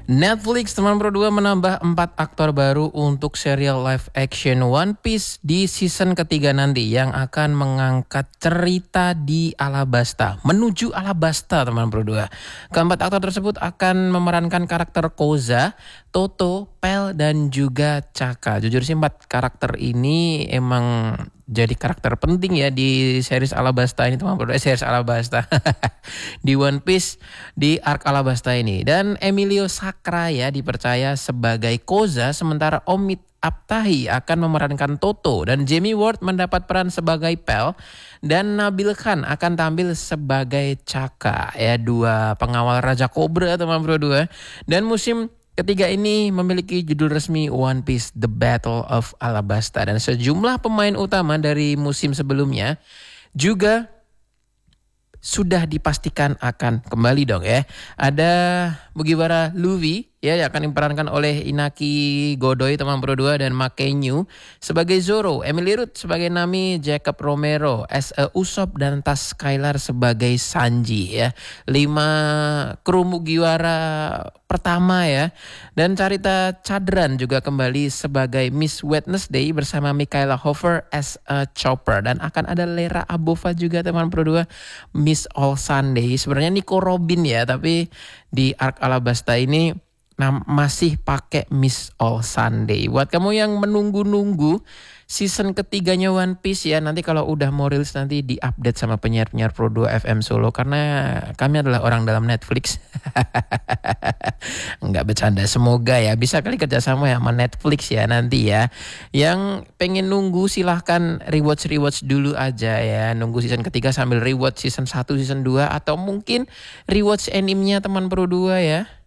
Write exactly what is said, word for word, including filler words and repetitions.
Netflix teman Pro dua menambah empat aktor baru untuk serial live action One Piece di season ketiga nanti yang akan mengangkat cerita di Alabasta menuju Alabasta teman Pro dua. Keempat aktor tersebut akan memerankan karakter Koza, Toto, Pel dan juga Chaka. Jujur sih empat karakter ini emang jadi karakter penting ya di series Alabasta ini teman Pro dua. Eh, series Alabasta di One Piece di arc Alabasta ini. Dan Emilio Sacra ya dipercaya sebagai Koza, sementara Omid Aptahi akan memerankan Toto dan Jamie Ward mendapat peran sebagai Pel dan Nabil Khan akan tampil sebagai Chaka ya, dua pengawal Raja Cobra teman Pro dua. Dan musim ketiga ini memiliki judul resmi One Piece The Battle of Alabasta, dan sejumlah pemain utama dari musim sebelumnya juga sudah dipastikan akan kembali dong ya. Ada Mugiwara Luffy ya yang akan diperankan oleh Inaki Godoy teman Pro dua dan Makenyu sebagai Zoro, Emily Root sebagai Nami, Jacob Romero as a Usopp dan Tas Skylar sebagai Sanji ya. Lima kru Mugiwara pertama ya. Dan Carita Cadran juga kembali sebagai Miss Wednesday bersama Michaela Hofer as a Chopper, dan akan ada Lera Abova juga teman Pro dua Miss All Sunday. Sebenarnya Nico Robin ya, tapi di arc Alabasta ini nah, masih pakai Miss All Sunday. Buat kamu yang menunggu-nunggu season ketiganya One Piece ya, nanti kalau udah mau rilis nanti diupdate sama penyiar-penyiar Pro dua F M Solo, karena kami adalah orang dalam Netflix. Enggak bercanda, semoga ya bisa kali kerjasama ya sama Netflix ya nanti ya. Yang pengen nunggu silahkan rewatch-rewatch dulu aja ya, nunggu season ketiga sambil rewatch season satu, season dua, atau mungkin rewatch animenya teman Pro dua ya.